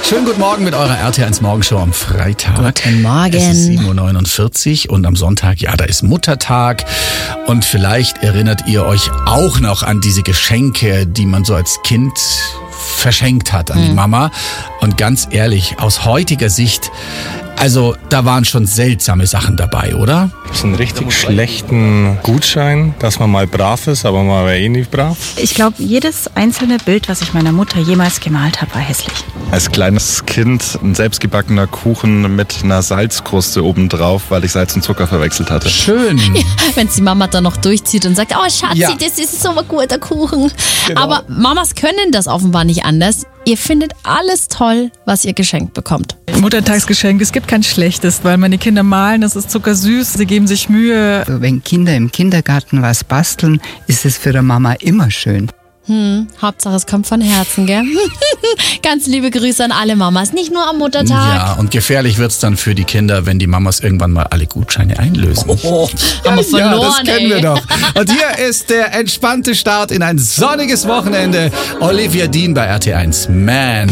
Schönen guten Morgen mit eurer RT1 Morgenshow am Freitag. Guten Morgen. Es ist 7.49 Uhr und am Sonntag, ja, da ist Muttertag. Und vielleicht erinnert ihr euch auch noch an diese Geschenke, die man so als Kind verschenkt hat an die Mama. Und ganz ehrlich, aus heutiger Sicht, also da waren schon seltsame Sachen dabei, oder? So einen richtig schlechten Gutschein, dass man mal brav ist, aber man war eh nicht brav. Ich glaube, jedes einzelne Bild, was ich meiner Mutter jemals gemalt habe, war hässlich. Als kleines Kind ein selbstgebackener Kuchen mit einer Salzkruste obendrauf, weil ich Salz und Zucker verwechselt hatte. Schön. Wenn die Mama dann noch durchzieht und sagt, oh Schatzi, Ja. das ist so ein guter Kuchen. Genau. Aber Mamas können das offenbar nicht anders. Ihr findet alles toll, was ihr geschenkt bekommt. Muttertagsgeschenk, es gibt kein schlechtes, weil meine Kinder malen, das ist zuckersüß, sie geben sich Mühe. Also wenn Kinder im Kindergarten was basteln, ist es für die Mama immer schön. Hauptsache es kommt von Herzen, gell? Ganz liebe Grüße an alle Mamas, nicht nur am Muttertag. Ja, und gefährlich wird's dann für die Kinder, wenn die Mamas irgendwann mal alle Gutscheine einlösen. Haben wir verloren, ja, das kennen ey. wir doch. Und hier ist der entspannte Start in ein sonniges Wochenende. Olivia Dean bei RT1. Man.